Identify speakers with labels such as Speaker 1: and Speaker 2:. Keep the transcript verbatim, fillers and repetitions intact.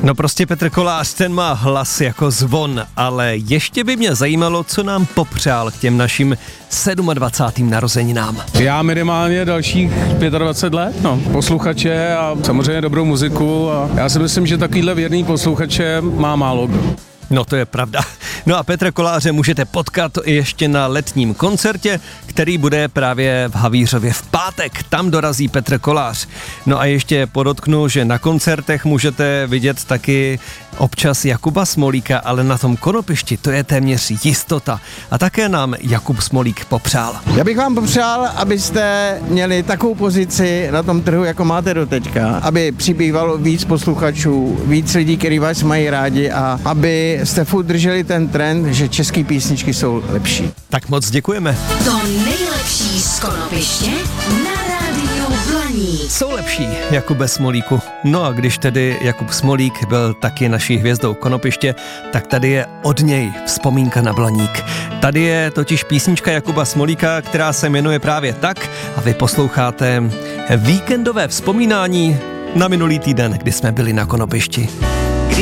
Speaker 1: No prostě Petr Kolář, ten má hlas jako zvon, ale ještě by mě zajímalo, co nám popřál k těm našim dvacátým sedmým narozeninám.
Speaker 2: Já minimálně dalších dvacet pět let, no, posluchače a samozřejmě dobrou muziku a já si myslím, že takovýhle věrný posluchače má málo kdo.
Speaker 1: No to je pravda. No a Petra Koláře můžete potkat ještě na letním koncertě, který bude právě v Havířově v pátek. Tam dorazí Petr Kolář. No a ještě podotknu, že na koncertech můžete vidět taky občas Jakuba Smolíka, ale na tom Konopišti to je téměř jistota. A také nám Jakub Smolík popřál.
Speaker 3: Já bych vám popřál, abyste měli takovou pozici na tom trhu, jako máte doteďka, aby přibývalo víc posluchačů, víc lidí, kteří vás mají rádi a aby jste furt drželi ten trend, že české písničky jsou lepší.
Speaker 1: Tak moc děkujeme.
Speaker 4: To nejlepší z Konopiště na rádiu Blaník.
Speaker 1: Jsou lepší, Jakube Smolíku. No a když tedy Jakub Smolík byl taky naší hvězdou Konopiště, tak tady je od něj vzpomínka na Blaník. Tady je totiž písnička Jakuba Smolíka, která se jmenuje právě tak a vy posloucháte víkendové vzpomínání na minulý týden, kdy jsme byli na Konopišti.